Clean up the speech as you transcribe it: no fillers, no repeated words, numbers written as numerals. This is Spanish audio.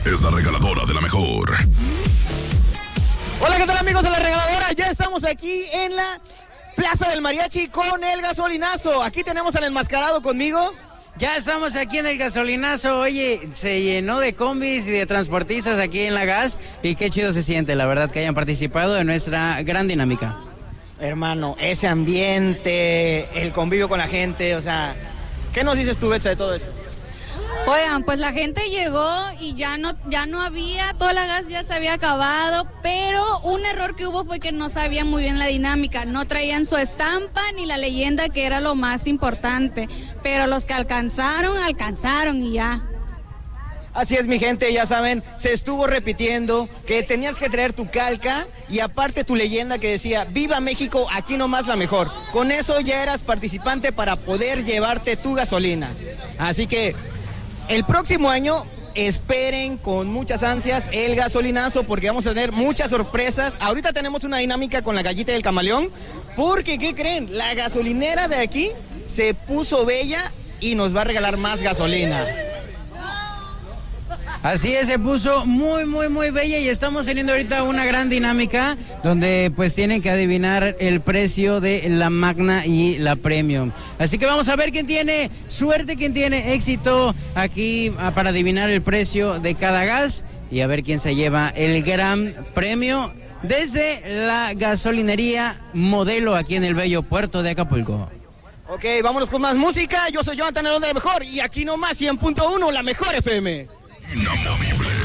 es la regaladora de la mejor. Hola, ¿qué tal, amigos de la regaladora? Ya estamos aquí en la Plaza del Mariachi con el gasolinazo. Aquí tenemos al enmascarado conmigo. Ya estamos aquí en el gasolinazo. Oye, se llenó de combis y de transportistas aquí en la gas y qué chido se siente, la verdad, que hayan participado en nuestra gran dinámica. Hermano, ese ambiente, el convivio con la gente, o sea, ¿qué nos dices tú, Betsa, de todo esto? Oigan, pues la gente llegó y ya no había, toda la gas ya se había acabado, pero un error que hubo fue que no sabían muy bien la dinámica, no traían su estampa ni la leyenda, que era lo más importante, pero los que alcanzaron y ya. Así es, mi gente, ya saben, se estuvo repitiendo que tenías que traer tu calca y aparte tu leyenda que decía, ¡Viva México, aquí nomás la mejor! Con eso ya eras participante para poder llevarte tu gasolina. Así que el próximo año esperen con muchas ansias el gasolinazo porque vamos a tener muchas sorpresas. Ahorita tenemos una dinámica con la gallita del camaleón porque, ¿qué creen? La gasolinera de aquí se puso bella y nos va a regalar más gasolina. Así es, se puso muy, muy, muy bella y estamos teniendo ahorita una gran dinámica donde pues tienen que adivinar el precio de la Magna y la Premium. Así que vamos a ver quién tiene suerte, quién tiene éxito aquí para adivinar el precio de cada gas y a ver quién se lleva el gran premio desde la gasolinería Modelo aquí en el bello puerto de Acapulco. Ok, vámonos con más música. Yo soy Jonathan, el de la mejor y aquí nomás 100.1, la mejor FM. Inamovible.